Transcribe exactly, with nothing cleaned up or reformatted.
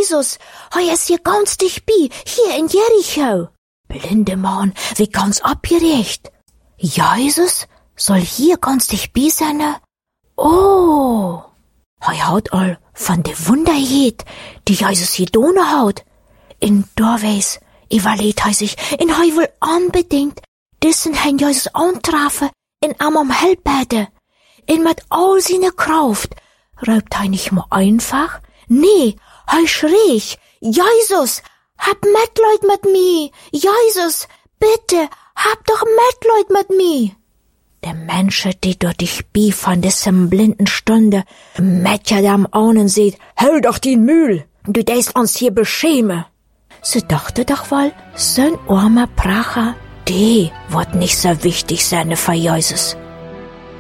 Jesus, hei ist hier ganz dicht bei, hier in Jericho. Blinde Mann, wie ganz abgerecht. Jesus soll hier ganz dicht bei sein? Oh, hei hat all von de Wunder jet, die Jesus hier dohne haut. In Dorweis, überlegt hei sich, in hei wohl unbedingt, dissen hein Jesus antrafe, in am Helberde, in mit all seine Kraft, räubt hei nicht mal einfach? Nee, hei schrie, Jesus, hab Mitleid mit mi, Jesus, bitte, hab doch Mitleid mit mi. Der Mensch, die dort dich bi von diesem blinden Stunde, mit ja am Augen sieht, hör doch den Mühl, du deist uns hier beschäme. Sie dachte doch wohl, so'n armer Pracher, die wird nicht so wichtig sein für Jesus.